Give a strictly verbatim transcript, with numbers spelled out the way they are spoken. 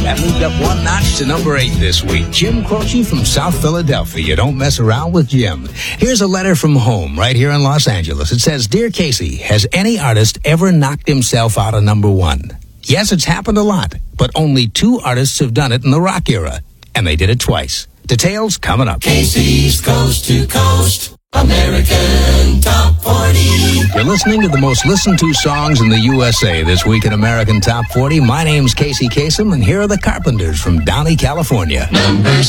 That moved up one notch to number eight this week. Jim Croce from South Philadelphia. You don't mess around with Jim. Here's a letter from home right here in Los Angeles. It says, Dear Casey, has any artist ever knocked himself out of number one? Yes, it's happened a lot, but only two artists have done it in the rock era, and they did it twice. Details coming up. Casey's Coast to Coast American Top forty. You're listening to the most listened to songs in the U S A this week in American Top forty. My name's Casey Kasem, and here are the Carpenters from Downey, California. Number